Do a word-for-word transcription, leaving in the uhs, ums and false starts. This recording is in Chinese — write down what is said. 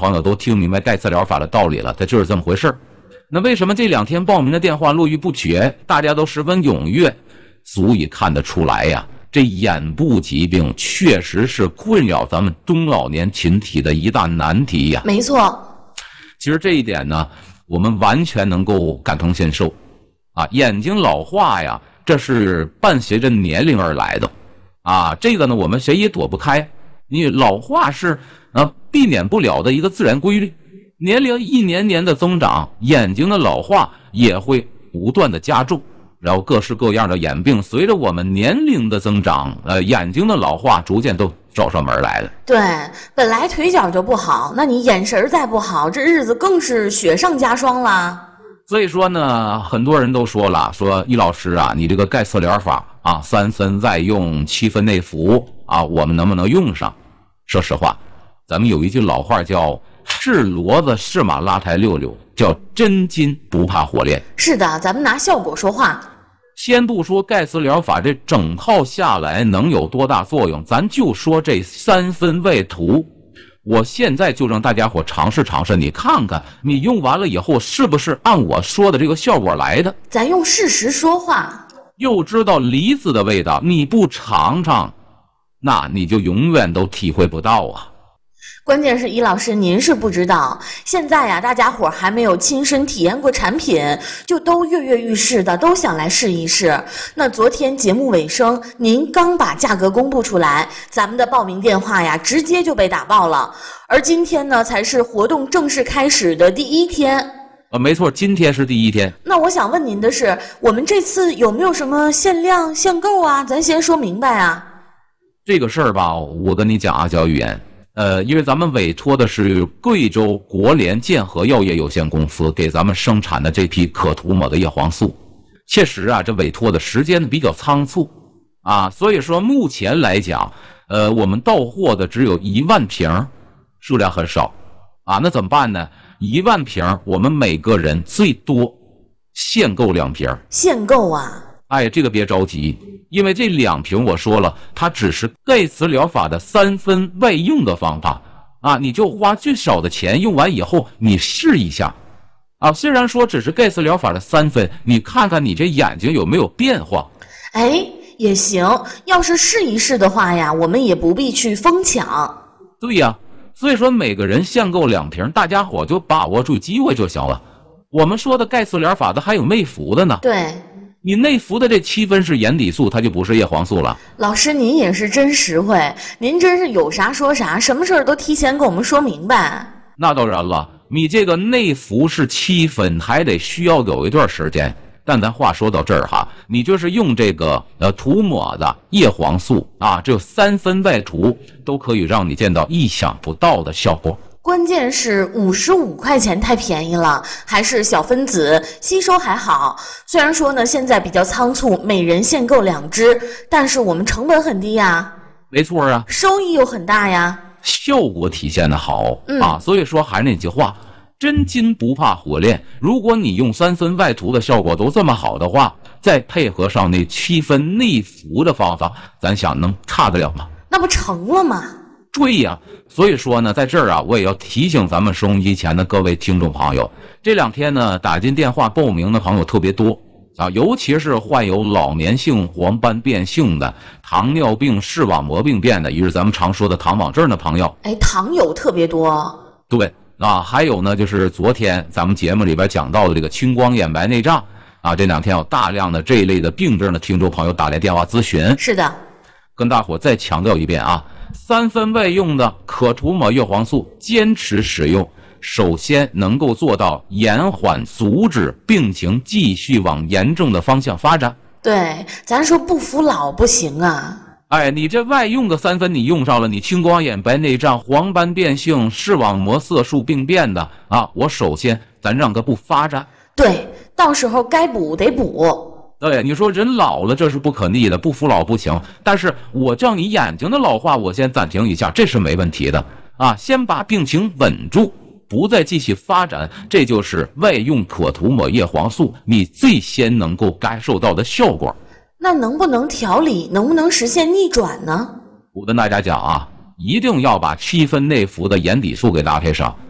朋友都听明白盖茨疗法的道理了，它就是这么回事。那为什么这两天报名的电话络绎不绝，大家都十分踊跃，足以看得出来呀，这眼部疾病确实是困扰咱们中老年群体的一大难题呀。 没错， 其实这一点呢，我们完全能够感同身受啊。眼睛老化呀，这是伴随着年龄而来的啊，这个呢我们谁也躲不开。你老化是啊避免不了的一个自然规律，年龄一年年的增长，眼睛的老化也会不断的加重，然后各式各样的眼病随着我们年龄的增长，呃，眼睛的老化逐渐都找上门来了。 对，本来腿脚就不好，那你眼神再不好，这日子更是雪上加霜了。 所以说呢，很多人都说了，说易老师啊，你这个盖茨疗法啊，三分外用，七分内服啊，我们能不能用上？说实话，咱们有一句老话叫是骡子是马拉抬溜溜，叫真金不怕火炼。 是的，咱们拿效果说话。 先不说盖茨疗法这整套下来能有多大作用，咱就说这三分外涂，我现在就让大家伙尝试尝试，你看看你用完了以后是不是按我说的这个效果来的。 咱用事实说话。 又知道梨子的味道，你不尝尝，那你就永远都体会不到啊。 关键是易老师您是不知道，现在呀大家伙还没有亲身体验过产品，就都跃跃欲试的，都想来试一试。那昨天节目尾声您刚把价格公布出来，咱们的报名电话呀直接就被打爆了，而今天呢才是活动正式开始的第一天。 呃，没错，今天是第一天。 那我想问您的是，我们这次有没有什么限量限购啊？咱先说明白啊。 这个事儿吧，我跟你讲啊，焦玉言，呃，因为咱们委托的是贵州国联健和药业有限公司给咱们生产的这批可涂抹的叶黄素，确实啊，这委托的时间比较仓促啊，所以说目前来讲，呃，我们到货的只有一万瓶，数量很少啊，那怎么办呢？一万瓶，我们每个人最多限购两瓶。 限购啊？ 哎，这个别着急，因为这两瓶我说了，它只是盖茨疗法的三分外用的方法啊，你就花最少的钱，用完以后你试一下啊。虽然说只是盖茨疗法的三分，你看看你这眼睛有没有变化。 哎，也行，要是试一试的话呀，我们也不必去疯抢。 对呀，所以说每个人限购两瓶，大家伙就把握住机会就行了。我们说的盖茨疗法的还有内服的呢。 对， 你内服的这七分是眼底素，它就不是叶黄素了。 老师您也是真实惠，您真是有啥说啥，什么事儿都提前跟我们说明白。 那当然了，你这个内服是七分，还得需要有一段时间。但咱话说到这儿哈，你就是用这个呃涂抹的叶黄素啊，只有三分外涂，都可以让你见到意想不到的效果。 关键是五十五块钱太便宜了，还是小分子，吸收还好。虽然说呢现在比较仓促，每人限购两支，但是我们成本很低呀。 没错啊， 收益又很大呀， 效果体现的好、 嗯、 啊。所以说还是那句话，真金不怕火炼。如果你用三分外涂的效果都这么好的话，再配合上那七分内服的方法，咱想能差得了吗？ 那不成了吗？ 对呀，所以说呢，在这儿啊，我也要提醒咱们收音机前的各位听众朋友，这两天呢，打进电话报名的朋友特别多啊，尤其是患有老年性黄斑变性的、糖尿病、视网膜病变的，也就是咱们常说的糖网症的朋友。 哎，糖友特别多。 对啊，还有呢，就是昨天咱们节目里边讲到的这个青光眼白内障啊，这两天有大量的这一类的病症的听众朋友打来电话咨询。 是的， 跟大伙再强调一遍啊。三分外用的可涂抹叶黄素，坚持使用，首先能够做到延缓阻止病情继续往严重的方向发展。 对，咱说不服老不行啊。 哎，你这外用的三分你用上了，你青光眼白内障、黄斑变性、视网膜色素病变的啊，我首先咱让个不发展。 对，到时候该补得补。 对，你说人老了这是不可逆的，不服老不行，但是我叫你眼睛的老化我先暂停一下，这是没问题的啊，先把病情稳住，不再继续发展，这就是外用可涂抹叶黄素你最先能够感受到的效果。 那能不能调理，能不能实现逆转呢？ 我跟大家讲啊，一定要把七分内服的眼底素给搭配上。